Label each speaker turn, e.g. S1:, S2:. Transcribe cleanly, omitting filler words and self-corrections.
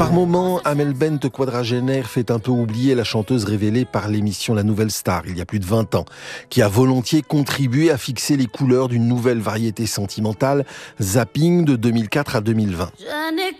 S1: Par moments, Amel Bent, quadragénaire, fait un peu oublier la chanteuse révélée par l'émission La Nouvelle Star, il y a plus de 20 ans, qui a volontiers contribué à fixer les couleurs d'une nouvelle variété sentimentale, Zapping, de 2004 à 2020.
S2: Je n'ai